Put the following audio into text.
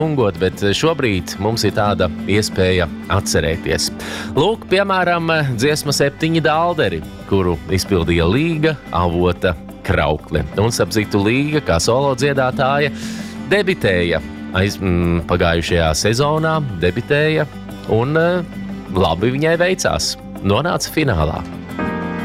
bungot, bet šobrīd mums ir tāda iespēja atcerēties. Lūk, piemēram, dziesma 7 dalderi, kuru izpildīja Līga Avota Kraukle. Un, starp citu, Līga, kā solo dziedātāja, debitēja pagājušajā sezonā, un labi viņai veicās. Nonāca finālā.